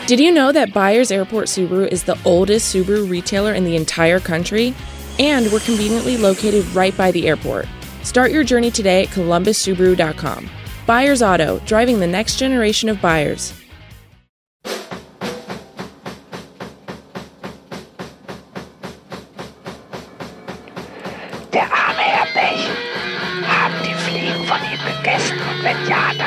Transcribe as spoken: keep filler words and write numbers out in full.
Did you know that Byers Airport Subaru is the oldest Subaru retailer in the entire country? And we're conveniently located right by the airport. Start your journey today at columbus subaru dot com. Byers Auto, driving the next generation of buyers. Der arme Herr Pech. Haben die Fliegen von ihm gegessen und wenn ja,